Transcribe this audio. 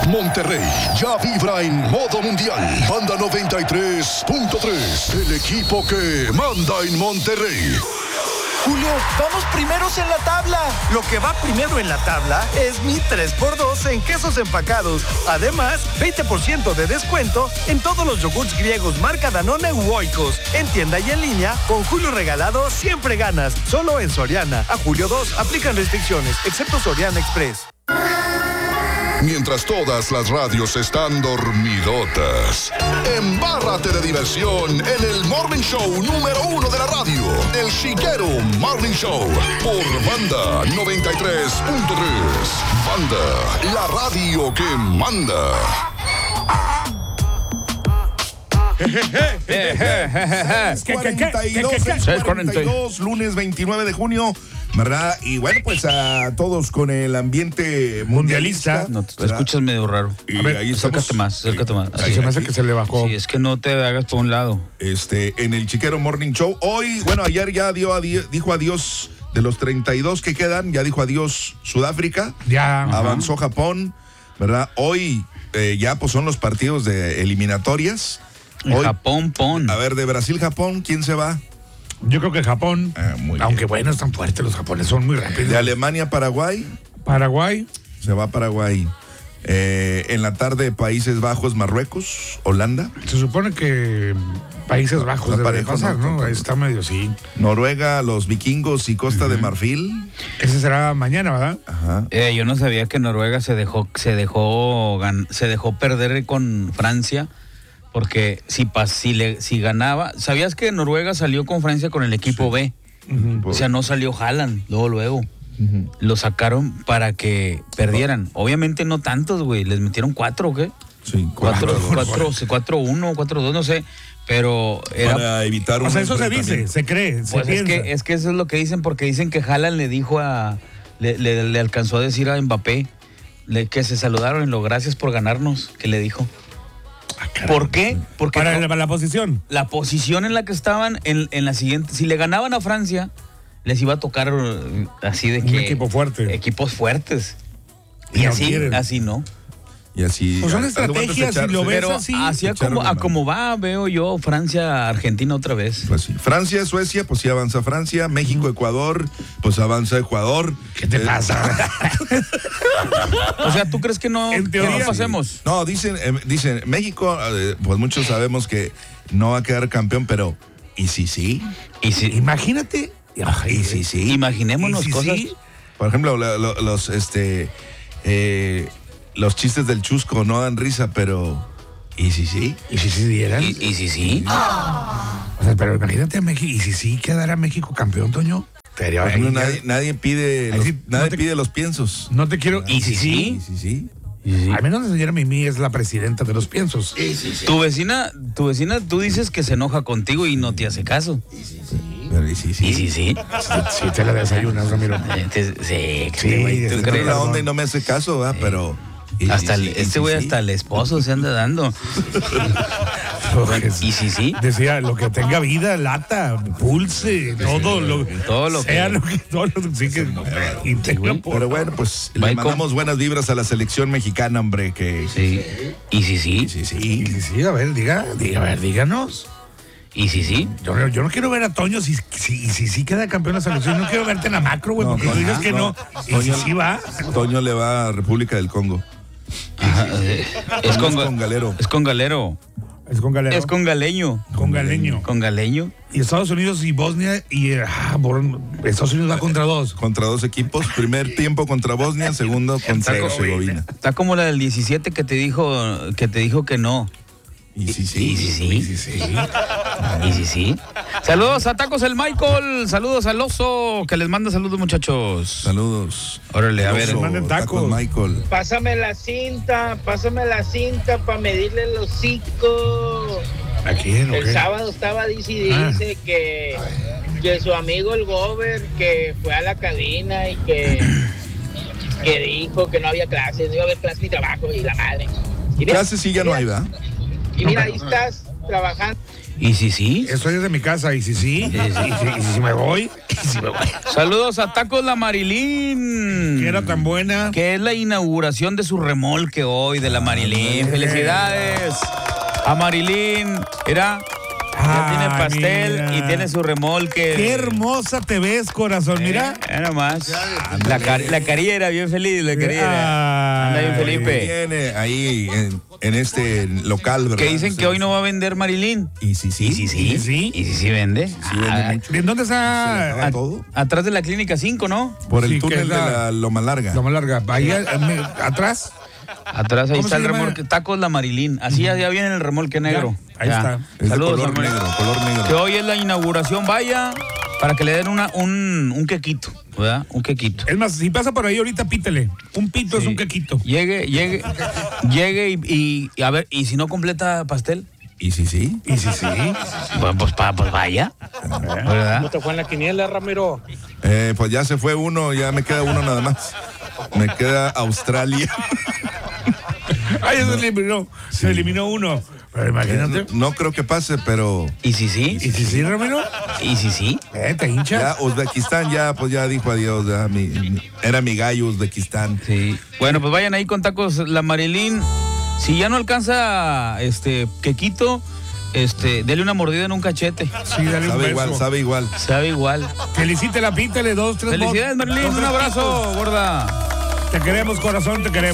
Monterrey ya vibra en modo mundial. Banda 93.3, el equipo que manda en Monterrey. Julio, vamos primeros en la tabla. Lo que va primero en la tabla es mi 3x2 en quesos empacados. Además, 20% de descuento en todos los yogurts griegos marca Danone u Oikos. En tienda y en línea, con Julio regalado siempre ganas. Solo en Soriana. A julio 2 aplican restricciones, excepto Soriana Express. Mientras todas las radios están dormidotas, embárrate de diversión en el Morning Show número 1 de la radio, El Chiquero Morning Show, por Banda 93.3. Banda, la radio que manda. 6:42, lunes 29 de junio, ¿verdad? Y bueno, pues a todos con el ambiente mundialista. No, te escuchas medio raro. Y a ver, ahí acércate más. Así se me hace que se le bajó. Sí, es que no te hagas por un lado. En el Chiquero Morning Show. Hoy, bueno, ayer ya dijo adiós de los 32 que quedan, ya dijo adiós Sudáfrica. Ya. Avanzó Japón, ¿verdad? Hoy ya pues son los partidos de eliminatorias. Hoy, Japón, pon. A ver, de Brasil-Japón, ¿quién se va? Yo creo que Japón, aunque bien. bueno, están fuertes los japoneses, son muy rápidos. De Alemania-Paraguay. Paraguay. Se va a Paraguay. En la tarde, Países Bajos, Marruecos, Holanda. Se supone que Países Bajos Está debe de parejo, pasar, ¿no? ¿no? Está medio sí. Noruega, los vikingos y Costa de Marfil. Ese será mañana, ¿verdad? Ajá. Yo no sabía que Noruega se dejó perder con Francia. Porque si ganaba, ¿sabías que Noruega salió con Francia con el equipo B? O sea, no salió Haaland, luego. Lo sacaron para que perdieran. Obviamente no tantos, güey. Les metieron 4, ¿o qué? Sí, 4-1, 4-2, no sé. Pero era para evitar un. O sea, eso se dice, se cree, pues se piensa. es que eso es lo que dicen, porque dicen que Haaland le dijo le alcanzó a decir a Mbappé que se saludaron y lo gracias por ganarnos, que le dijo. ¿Por qué? Porque para la posición. La posición en la que estaban en la siguiente, si le ganaban a Francia, les iba a tocar así de que un equipo fuerte. Equipos fuertes. Y Y no así quieren. no. Y así. Pues son estrategias, si lo ves Pero así. así como va, veo yo Francia, Argentina otra vez. Pues sí. Francia, Suecia, pues sí avanza Francia. México, Ecuador, pues avanza Ecuador. ¿Qué te pasa? O sea, ¿tú crees que no, En teoría, que no pasemos? No, dicen México, pues muchos sabemos que no va a quedar campeón, pero ¿y si sí? Y si, Imagínate. ¿Y si sí? imaginémonos ¿Y si cosas. sí? Por ejemplo, los chistes del chusco no dan risa, pero ¿y si sí? ¿Y si sí dieran? Y si sí. O sea, pero imagínate a México. ¿Y si sí quedara México campeón, Toño? Por ejemplo, nadie pide pide los piensos. No te quiero. ¿Y si sí? ¿Y si sí? Al menos la señora Mimi es la presidenta de los piensos. Tu vecina, tú dices que se enoja contigo y no te hace caso. Pero ¿y si sí? ¿Y si sí? Si te la desayunas, Ramiro. Sí, Sí, ¿tú Te crees? la onda y no me hace caso, ¿verdad? Pero ¿y Hasta si sí? este güey hasta el esposo se anda dando. ¿Y si sí? Decía, lo que tenga vida, lata, pulse, todo lo sea todo lo sí que y tenga Pero bueno, pues le Michael. mandamos buenas vibras a la selección mexicana, hombre, que Sí. ¿Y si sí? ¿Y si sí? y sí, a ver, díganos. ¿Y si sí? Yo no quiero ver a Toño si queda campeón la selección. No quiero verte en la macro, güey, porque tú digas que no. Y si sí va. Toño le va a República del Congo. Ajá, es con galero. Es con galero. Es con galero. Es con galeño. Con galeño. Con galeño. Y Estados Unidos y Bosnia y Estados Unidos va contra 2. Contra 2 equipos. Primer tiempo contra Bosnia, segundo contra Herzegovina. Está como la del 17 que te dijo que no. ¿Y si sí? ¿Y si sí? Y si sí. ¿Y si sí? Saludos a Tacos el Michael. Saludos al Oso, que les manda saludos, muchachos. Saludos. Órale, a ver. Oso, manden tacos. Michael. Pásame la cinta para medirle el hocico. ¿A quién? El sábado estaba dice que su amigo el Gober, que fue a la cabina y que dijo que no había clases, no iba a haber clases ni trabajo y la madre. Y mira, Clases sí ya no hay, ¿verdad? Y mira, ahí estás trabajando. ¿Y sí? Estoy desde mi casa, y si me voy. Saludos a Tacos La Marilín. Que era tan buena. Que es la inauguración de su remolque hoy de La Marilín. ¡Felicidades! A Marilín. Ya tiene pastel, mira, y tiene su remolque. Qué hermosa te ves, corazón, mira. Nomás. La carillera, bien feliz, la carillera. Anda bien Felipe. Viene ahí en este local, ¿verdad? Que dicen que hoy no va a vender Marilín. ¿Y si sí? ¿Y si sí vende? Sí vende mucho. ¿En dónde está? Todo. Atrás de la Clínica 5, ¿no? Por el túnel de la Loma Larga. Loma Larga. Ahí atrás. Atrás ahí está el remolque, Tacos La Marilín. Así ya viene el remolque negro. Ya, ahí está. Saludos, color negro. Que hoy es la inauguración, vaya, para que le den un quequito, ¿verdad? Un quequito. Es más, si pasa por ahí ahorita, pítele. Un pito es un quequito. Llegue y a ver, ¿y si no completa pastel? ¿Y si sí? Bueno, pues vaya. ¿Verdad? ¿Cómo te fue en la quiniela, Ramiro? Pues ya se fue uno, ya me queda uno nada más. Me queda Australia. Ay, se eliminó uno. Pero imagínate. No creo que pase, pero... ¿Y si sí? ¿Y si sí, Ramiro? ¿Y si sí? Te hincha. Ya Uzbekistán ya dijo adiós. Ya, era mi gallo Uzbekistán. Sí. Bueno, pues vayan ahí con Tacos La Marilín. Si ya no alcanza quequito, dele una mordida en un cachete. Sí, dale un beso. Sabe igual. Felicítela, pítale 2, 3. Felicidades, Marilín. Un abrazo, gorda. Te queremos, corazón, te queremos.